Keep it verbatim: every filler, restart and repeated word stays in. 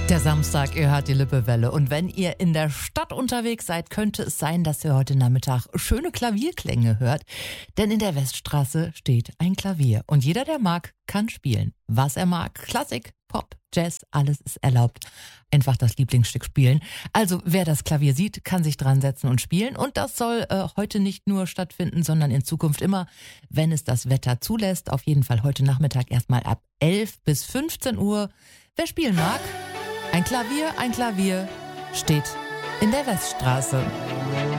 Der Samstag, ihr hört die Lippewelle. Und wenn ihr in der Stadt unterwegs seid, könnte es sein, dass ihr heute Nachmittag schöne Klavierklänge hört. Denn in der Weststraße steht ein Klavier. Und jeder, der mag, kann spielen. Was er mag. Klassik, Pop, Jazz, alles ist erlaubt. Einfach das Lieblingsstück spielen. Also wer das Klavier sieht, kann sich dran setzen und spielen. Und das soll äh, heute nicht nur stattfinden, sondern in Zukunft immer, wenn es das Wetter zulässt. Auf jeden Fall heute Nachmittag erstmal ab elf bis fünfzehn Uhr. Wer spielen mag, ein Klavier, ein Klavier steht in der Weststraße.